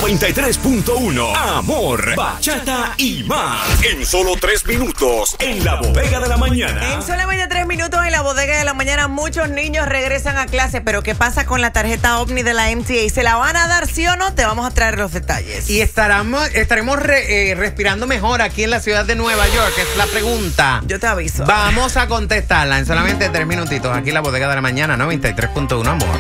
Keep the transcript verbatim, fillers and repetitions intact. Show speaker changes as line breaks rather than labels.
noventa y tres punto uno. Amor, bachata y más. En solo tres minutos, en la bodega de la mañana.
En solamente tres minutos en la bodega de la mañana, muchos niños regresan a clase. Pero ¿qué pasa con la tarjeta OVNI de la M T A? ¿Se la van a dar sí o no? Te vamos a traer los detalles.
Y estaremos, estaremos re, eh, respirando mejor aquí en la ciudad de Nueva York. Es la pregunta.
Yo te aviso.
Vamos a contestarla en solamente tres minutitos aquí en la bodega de la mañana, noventa y tres punto uno, amor.